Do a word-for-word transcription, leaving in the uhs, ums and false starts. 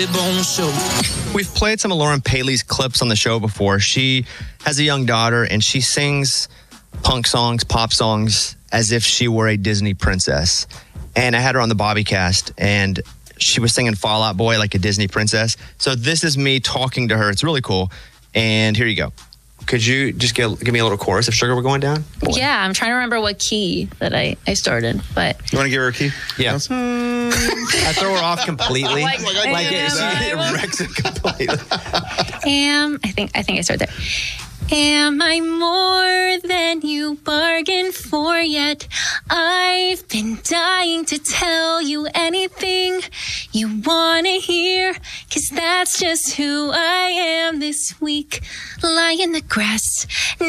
We've played some of Lauren Paley's clips on the show before. She has a young daughter, and she sings punk songs, pop songs, as if she were a Disney princess. And I had her on the Bobbycast, and she was singing Fall Out Boy like a Disney princess. So this is me talking to her. It's really cool. And here you go. Could you just give, give me a little chorus if Sugar were going down? Boy. Yeah, I'm trying to remember what key that I, I started, but... You want to give her a key? Yeah. I throw her off completely. Like, like it, am, it wrecks it completely. Am, I think, I think I started there. Am I more than you bargained for yet? I've been dying to tell you anything you want to hear, 'cause that's just who I am this week. Lie in the grass.